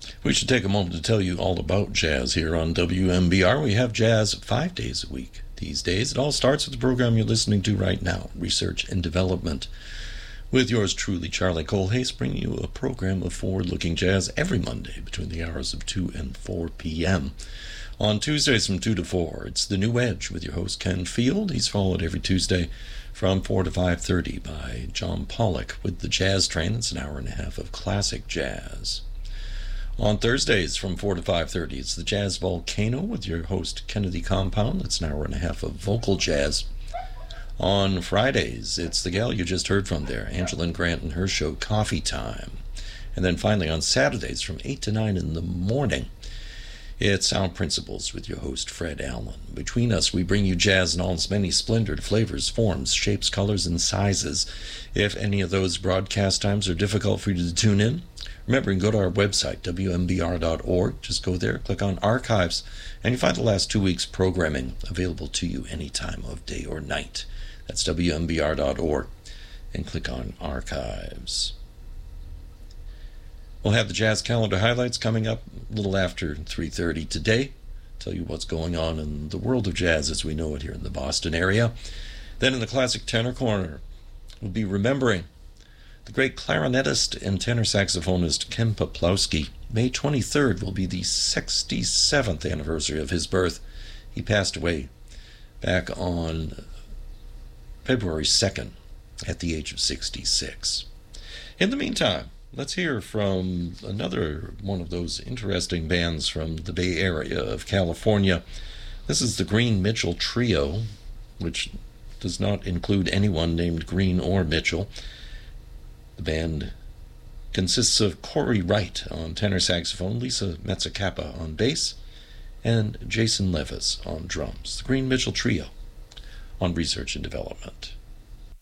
We should take a moment to tell you all about jazz here on WMBR. We have jazz 5 days a week these days. It all starts with the program you're listening to right now, Research and Development, with yours truly, Charlie Colhase, bringing you a program of forward-looking jazz every Monday between the hours of 2 and 4 p.m. On Tuesdays from 2 to 4, it's The New Edge with your host, Ken Field. He's followed every Tuesday from 4 to 5:30 by John Pollock with the Jazz Train. It's an hour and a half of classic jazz. On Thursdays from 4 to 5:30, it's the Jazz Volcano with your host, Kennedy Compound. That's an hour and a half of vocal jazz. On Fridays, it's the gal you just heard from there, Angelyn Grant, and her show, Coffee Time. And then finally on Saturdays from 8 to 9 in the morning, it's Sound Principles with your host, Fred Allen. Between us, we bring you jazz in all its many splendored flavors, forms, shapes, colors, and sizes. If any of those broadcast times are difficult for you to tune in, remember, you can go to our website, WMBR.org. Just go there, click on Archives, and you find the last 2 weeks' programming available to you any time of day or night. That's WMBR.org, and click on Archives. We'll have the Jazz Calendar highlights coming up a little after 3:30 today. Tell you what's going on in the world of jazz as we know it here in the Boston area. Then in the Classic Tenor Corner, we'll be remembering the great clarinetist and tenor saxophonist Ken Peplowski. May 23rd will be the 67th anniversary of his birth. He passed away back on February 2nd at the age of 66. In the meantime, let's hear from another one of those interesting bands from the Bay Area of California. This is the Green Mitchell Trio, which does not include anyone named Green or Mitchell. The band consists of Corey Wright on tenor saxophone, Lisa Metzacappa on bass, and Jason Levis on drums. The Green Mitchell Trio on Research and Development.